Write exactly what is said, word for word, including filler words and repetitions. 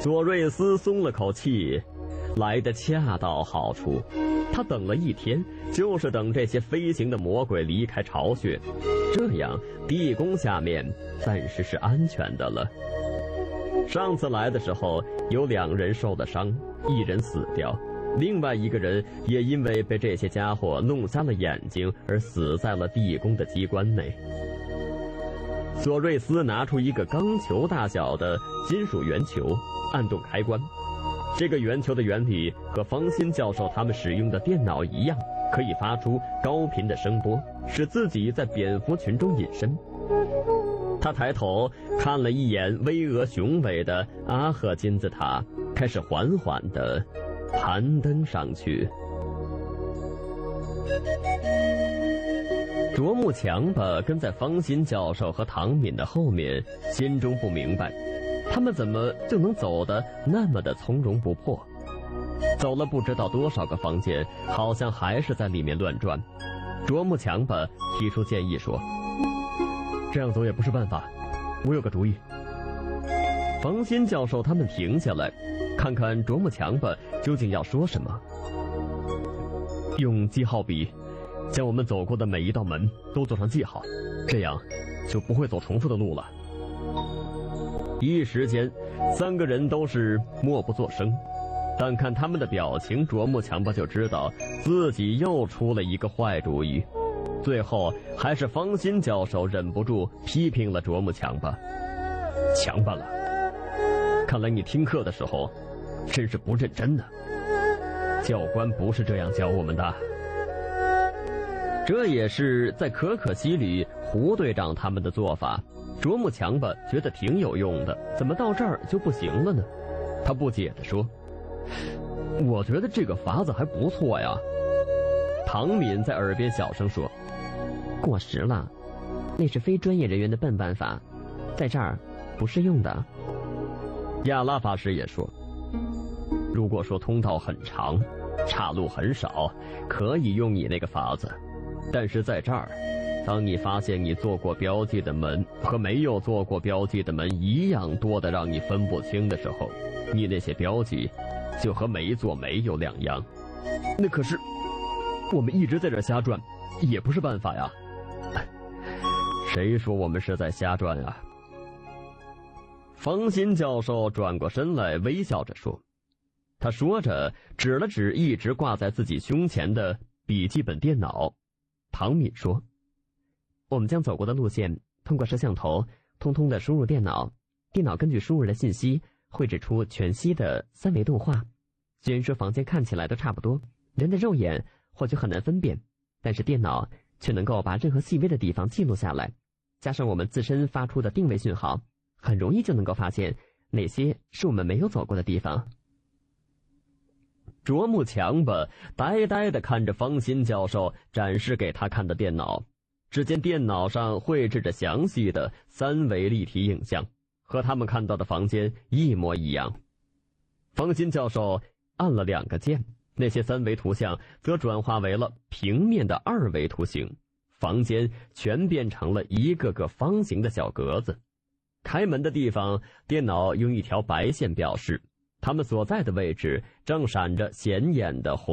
索瑞斯松了口气，来得恰到好处。他等了一天，就是等这些飞行的魔鬼离开巢穴，这样地宫下面暂时是安全的了。上次来的时候，有两人受了伤，一人死掉，另外一个人也因为被这些家伙弄瞎了眼睛而死在了地宫的机关内。索瑞斯拿出一个钢球大小的金属圆球，按动开关。这个圆球的原理和方心教授他们使用的电脑一样，可以发出高频的声波，使自己在蝙蝠群中隐身。他抬头看了一眼巍峨雄伟的阿赫金字塔，开始缓缓地攀登上去。啄木强吧跟在方心教授和唐敏的后面，心中不明白他们怎么就能走得那么的从容不迫。走了不知道多少个房间，好像还是在里面乱转。啄木强吧提出建议说，这样走也不是办法，我有个主意。方心教授他们停下来，看看啄木强吧究竟要说什么。用记号笔将我们走过的每一道门都做上记号，这样就不会走重复的路了。一时间，三个人都是默不作声，但看他们的表情，啄木强吧就知道自己又出了一个坏主意。最后，还是方心教授忍不住批评了啄木强吧：“强吧了，看来你听课的时候真是不认真呢。教官不是这样教我们的。”这也是在可可西里胡队长他们的做法。啄木强吧觉得挺有用的，怎么到这儿就不行了呢？他不解地说：“我觉得这个法子还不错呀。”唐敏在耳边小声说：“ 过时了，那是非专业人员的笨办法，在这儿不适用的。” 亚拉法师也说：“如果说通道很长，岔路很少，可以用你那个法子，但是在这儿，当你发现你做过标记的门和没有做过标记的门一样多的让你分不清的时候，你那些标记就和没做没有两样。那可是我们一直在这瞎转，也不是办法呀。”谁说我们是在瞎转啊？方心教授转过身来，微笑着说。他说着指了指一直挂在自己胸前的笔记本电脑。唐敏说：“我们将走过的路线通过摄像头通通的输入电脑，电脑根据输入的信息绘制出全息的三维动画。虽然说房间看起来都差不多，人的肉眼或许很难分辨，但是电脑却能够把任何细微的地方记录下来，加上我们自身发出的定位讯号，很容易就能够发现哪些是我们没有走过的地方。”啄木强吧呆呆地看着方心教授展示给他看的电脑，只见电脑上绘制着详细的三维立体影像，和他们看到的房间一模一样。方心教授按了两个键，那些三维图像则转化为了平面的二维图形，房间全变成了一个个方形的小格子。开门的地方，电脑用一条白线表示，他们所在的位置正闪着显眼的红